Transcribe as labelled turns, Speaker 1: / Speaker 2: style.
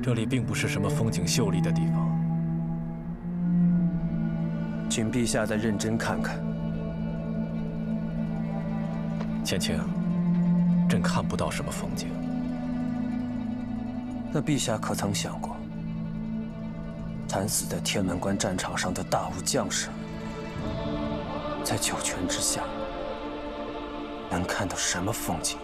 Speaker 1: 这里并不是什么风景秀丽的地方，
Speaker 2: 请陛下再认真看看。
Speaker 1: 浅清，朕看不到什么风景。
Speaker 2: 那陛下可曾想过，惨死在天门关战场上的大武将士，在九泉之下能看到什么风景？